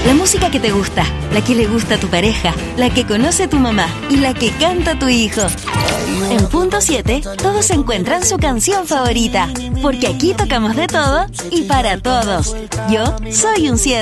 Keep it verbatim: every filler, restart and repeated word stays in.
La música que te gusta, la que le gusta a tu pareja, la que conoce tu mamá y la que canta tu hijo. En Punto siete, todos encuentran su canción favorita, porque aquí tocamos de todo y para todos. Yo soy un siete.